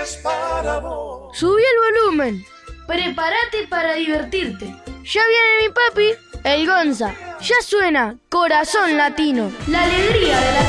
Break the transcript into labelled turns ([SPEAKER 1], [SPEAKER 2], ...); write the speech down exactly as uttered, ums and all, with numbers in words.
[SPEAKER 1] es para vos.
[SPEAKER 2] Subí el volumen.
[SPEAKER 3] Prepárate para divertirte.
[SPEAKER 2] Ya viene mi papi, el Gonza. Ya suena Corazón Latino.
[SPEAKER 3] La alegría de la